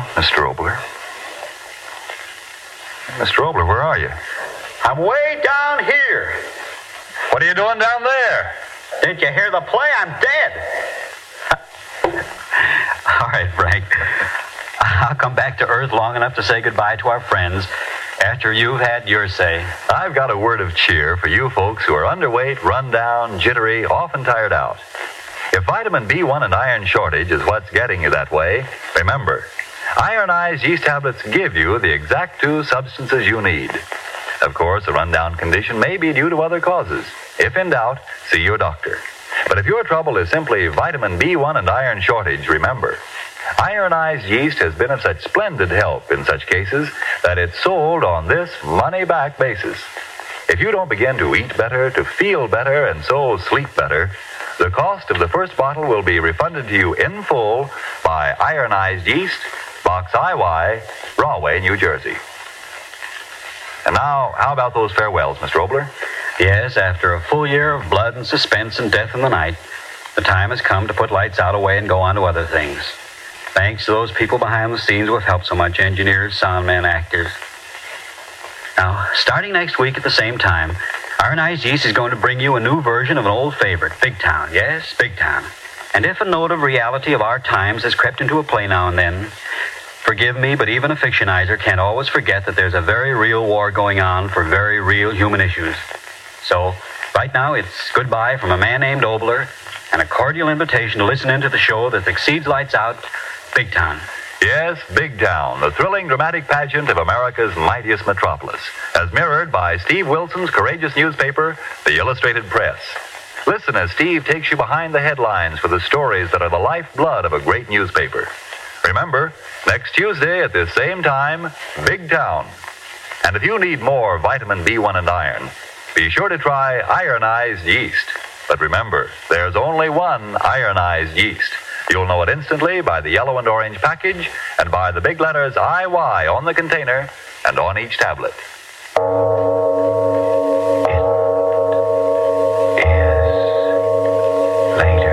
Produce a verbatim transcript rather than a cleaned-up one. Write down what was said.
Mister Obler. Mister Obler, where are you? I'm way down here. What are you doing down there? Didn't you hear the play? I'm dead. All right, Frank. I'll come back to Earth long enough to say goodbye to our friends after you've had your say. I've got a word of cheer for you folks who are underweight, run down, jittery, often tired out. If vitamin B one and iron shortage is what's getting you that way, remember, ironized yeast tablets give you the exact two substances you need. Of course, a rundown condition may be due to other causes. If in doubt, see your doctor. But if your trouble is simply vitamin B one and iron shortage, remember, ironized yeast has been of such splendid help in such cases that it's sold on this money-back basis. If you don't begin to eat better, to feel better, and so sleep better, the cost of the first bottle will be refunded to you in full by Ironized Yeast, Box I Y, Rahway, New Jersey. And now, how about those farewells, Mister Obler? Yes, after a full year of blood and suspense and death in the night, the time has come to put lights out away and go on to other things. Thanks to those people behind the scenes who have helped so much, engineers, sound men, actors. Now, starting next week at the same time, Ironized Yeast is going to bring you a new version of an old favorite, Big Town. Yes, Big Town. And if a note of reality of our times has crept into a play now and then, forgive me, but even a fictionizer can't always forget that there's a very real war going on for very real human issues. So, right now, it's goodbye from a man named Obler and a cordial invitation to listen into the show that exceeds lights out, Big Town. Yes, Big Town, the thrilling dramatic pageant of America's mightiest metropolis, as mirrored by Steve Wilson's courageous newspaper, The Illustrated Press. Listen as Steve takes you behind the headlines for the stories that are the lifeblood of a great newspaper. Remember, next Tuesday at this same time, Big Town. And if you need more vitamin B one and iron, be sure to try Ironized Yeast. But remember, there's only one Ironized Yeast. You'll know it instantly by the yellow and orange package and by the big letters I Y on the container and on each tablet.